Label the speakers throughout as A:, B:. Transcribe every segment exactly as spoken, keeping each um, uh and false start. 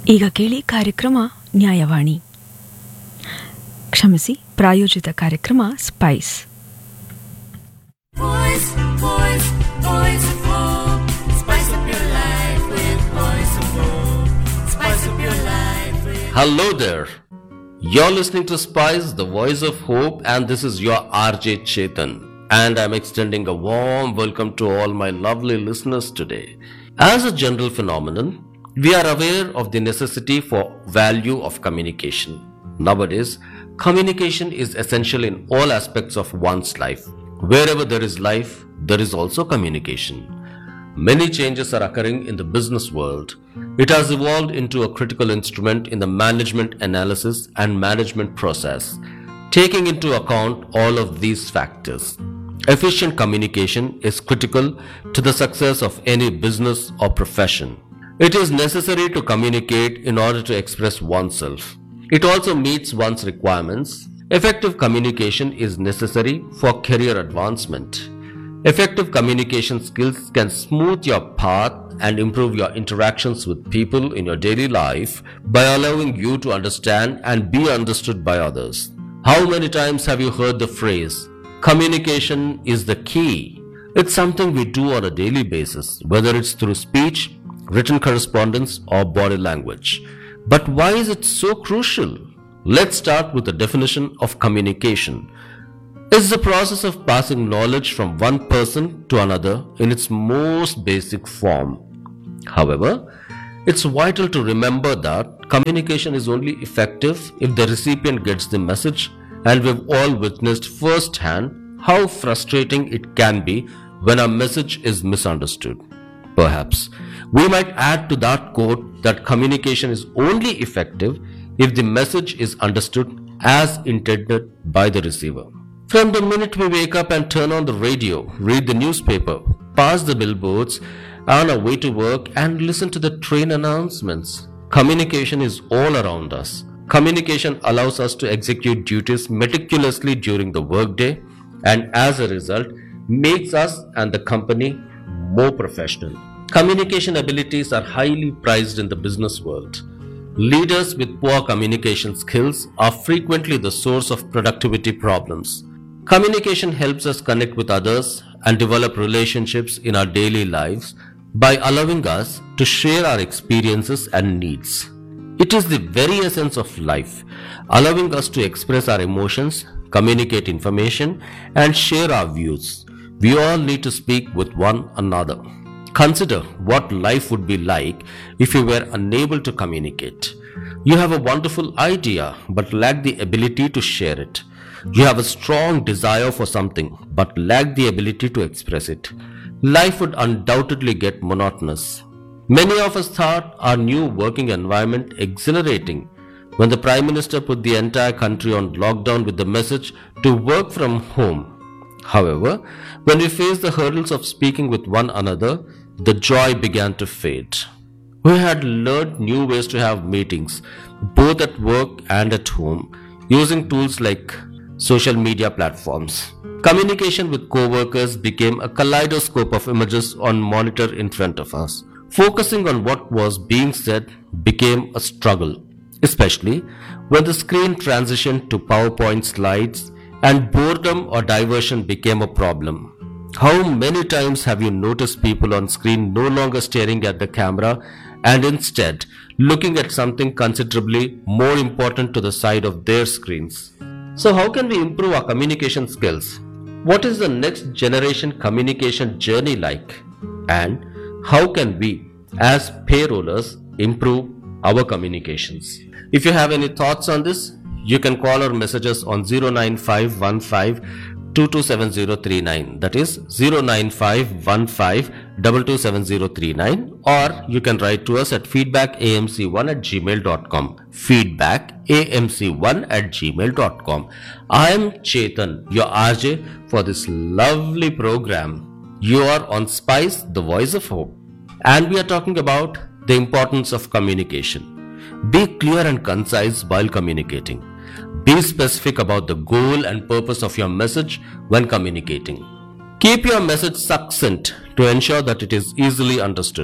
A: ಈಗ ಕೇಳಿ ಕಾರ್ಯಕ್ರಮ ನ್ಯಾಯವಾಣಿ, ಕ್ಷಮಿಸಿ ಪ್ರಾಯೋಜಿತ ಕಾರ್ಯಕ್ರಮ Spice.
B: Voice, voice, voice of hope. Spice up your life with voice of hope. Spice up your life with...
C: Hello there. You're listening to Spice, the voice of hope, and this is your R J Chetan. And I'm extending a warm welcome to all my lovely listeners today. As a general phenomenon, we are aware of the necessity for value of communication. Nowadays, communication is essential in all aspects of one's life. Wherever there is life, there is also communication. Many changes are occurring in the business world. It has evolved into a critical instrument in the management analysis and management process, taking into account all of these factors. Efficient communication is critical to the success of any business or profession. It is necessary to communicate in order to express oneself. It also meets one's requirements. Effective communication is necessary for career advancement. Effective communication skills can smooth your path and improve your interactions with people in your daily life by allowing you to understand and be understood by others. How many times have you heard the phrase, communication is the key? It's something we do on a daily basis, whether it's through speech, written correspondence, or body language. But why is it so crucial? Let's start with the definition of communication. It's the process of passing knowledge from one person to another in its most basic form. However, it's vital to remember that communication is only effective if the recipient gets the message, and we've all witnessed firsthand how frustrating it can be when a message is misunderstood. Perhaps we might add to that quote that communication is only effective if the message is understood as intended by the receiver. From the minute we wake up and turn on the radio, read the newspaper, pass the billboards, on our way to work and listen to the train announcements, communication is all around us. Communication allows us to execute duties meticulously during the workday, and as a result makes us and the company more professional. Communication abilities are highly prized in the business world. Leaders with poor communication skills are frequently the source of productivity problems. Communication helps us connect with others and develop relationships in our daily lives by allowing us to share our experiences and needs. It is the very essence of life, allowing us to express our emotions, communicate information, and share our views. We all need to speak with one another. Consider what life would be like if you were unable to communicate. You have a wonderful idea but lack the ability to share it. You have a strong desire for something but lack the ability to express it. Life would undoubtedly get monotonous. Many of us thought our new working environment exhilarating when the Prime Minister put the entire country on lockdown with the message to work from home. However, when we faced the hurdles of speaking with one another, the joy began to fade. We had learned new ways to have meetings, both at work and at home, using tools like social media platforms. Communication with co-workers became a kaleidoscope of images on monitor in front of us. Focusing on what was being said became a struggle, especially when the screen transitioned to PowerPoint slides and boredom or diversion became a problem. How many times have you noticed people on screen no longer staring at the camera and instead looking at something considerably more important to the side of their screens? So how can we improve our communication skills? What is the next generation communication journey like? And how can we, as payrollers, improve our communications? If you have any thoughts on this, you can call or message us on zero nine five one five two two seven zero three nine. That is zero nine five one five two two seven zero three nine, or you can write to us at feedback a m c one at gmail dot com. feedback a m c one at gmail dot com. I am Chetan, your R J for this lovely program. You are on Spice, the voice of hope, and we are talking about the importance of communication. Be clear and concise while communicating. Be specific about the goal and purpose of your message when communicating. Keep your message succinct to ensure that it is easily understood.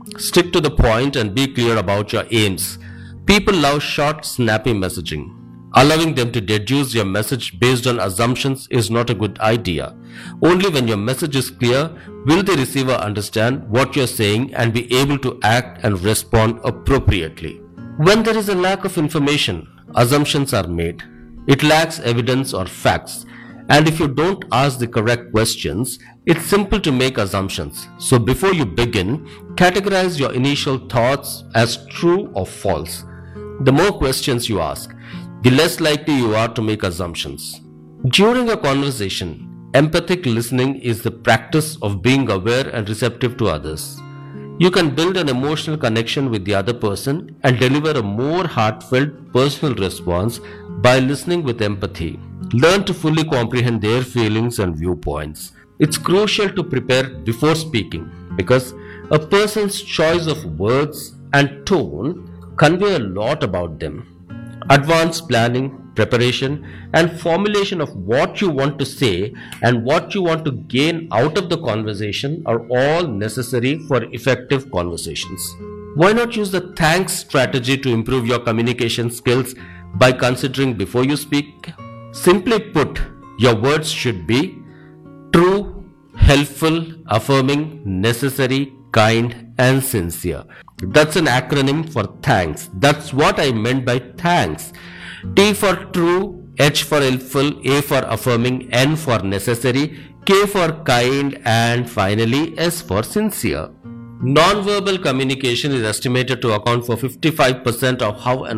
C: Stick to the point and be clear about your aims. People love short, snappy messaging. Allowing them to deduce your message based on assumptions is not a good idea. Only when your message is clear will the receiver understand what you're saying and be able to act and respond appropriately. When there is a lack of information, assumptions are made. It lacks evidence or facts. And if you don't ask the correct questions, it's simple to make assumptions. So before you begin, categorize your initial thoughts as true or false. The more questions you ask, the less likely you are to make assumptions. During a conversation, empathic listening is the practice of being aware and receptive to others. You can build an emotional connection with the other person and deliver a more heartfelt personal response by listening with empathy. Learn to fully comprehend their feelings and viewpoints. It's crucial to prepare before speaking because a person's choice of words and tone convey a lot about them. Advanced planning, preparation, and formulation of what you want to say and what you want to gain out of the conversation are all necessary for effective conversations. Why not use the thanks strategy to improve your communication skills by considering before you speak? Simply put, your words should be true, helpful, affirming, necessary, kind, and sincere. That's an acronym for thanks. That's what I meant by thanks. T for true, H for helpful, A for affirming, N for necessary, K for kind, and finally S for sincere. Non-verbal communication is estimated to account for fifty-five percent of how an